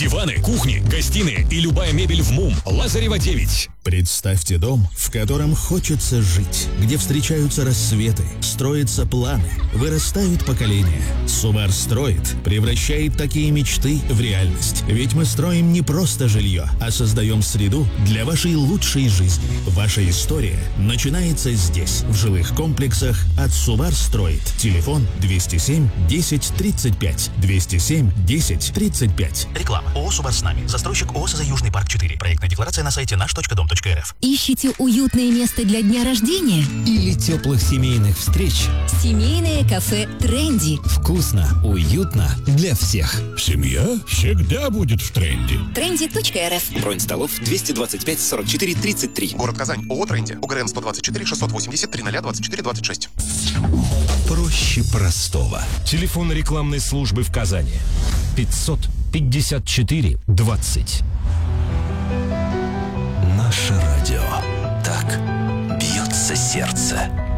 Диваны, кухни, гостиные и любая мебель в МУМ. Лазарева 9. Представьте дом, в котором хочется жить, где встречаются рассветы, строятся планы, вырастают поколения. Сумар строит, превращает такие мечты в реальность. Ведь мы строим не просто жилье, а создаем среду для вашей лучшей жизни. Ваша история начинается здесь, в жилых комплексах от Сумар строит. Телефон 207 10 35. 207 10 35. Реклама. ООО «Сумар с нами». Застройщик ООО «СЗ Южный парк 4». Проектная декларация на сайте наш.дом.рф. Ищите уютное место для дня рождения? Или теплых семейных встреч? Семейное кафе «Тренди». Вкусно, уютно для всех. Семья всегда будет в тренде. Trendy.rf. Бронь столов 225 44 33. Город Казань. ООО «Тренди». УГРН 124 680 30 24 26. Проще простого. Телефон рекламной службы в Казани. 554 20. Наше радио. Так бьется сердце.